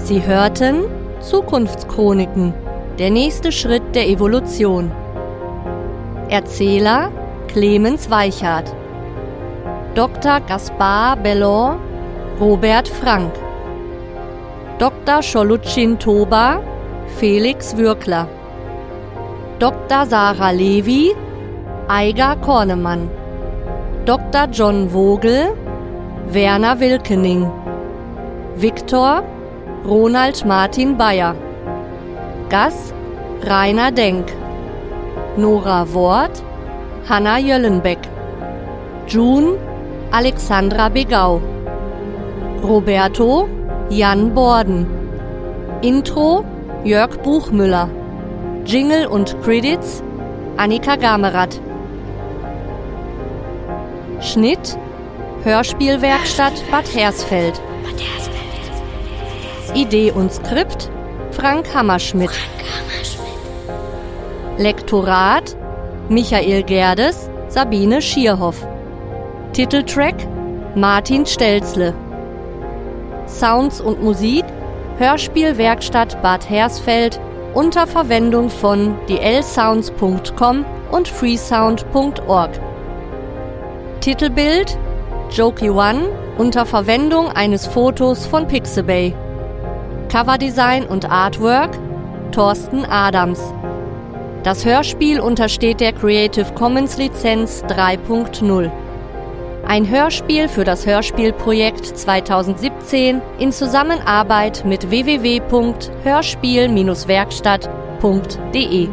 Sie hörten Zukunftschroniken, der nächste Schritt der Evolution. Erzähler Clemens Weichert, Dr. Gaspar Bellon, Robert Frank, Dr. Choluchin Toba, Felix Würkler, Dr. Sarah Levy, Aiga Kornemann, Dr. John Vogel, Werner Wilkening, Viktor Ronald Martin Bayer, Gast Rainer Denk, Nora Wort, Hanna Jöllenbeck, June Alexandra Begau, Roberto Jan Borden, Intro Jörg Buchmüller, Jingle und Credits Annika Gamerath, Schnitt Hörspielwerkstatt Bad Hersfeld. Idee und Skript Frank Hammerschmidt. Lektorat Michael Gerdes, Sabine Schierhoff. Titeltrack Martin Stelzle. Sounds und Musik Hörspielwerkstatt Bad Hersfeld unter Verwendung von dlsounds.com und freesound.org. Titelbild Jokey One unter Verwendung eines Fotos von Pixabay. Coverdesign und Artwork Thorsten Adams. Das Hörspiel untersteht der Creative Commons Lizenz 3.0. Ein Hörspiel für das Hörspielprojekt 2017 in Zusammenarbeit mit www.hörspiel-werkstatt.de.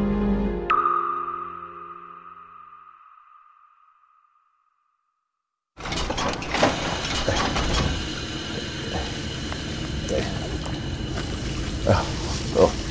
Ja, so.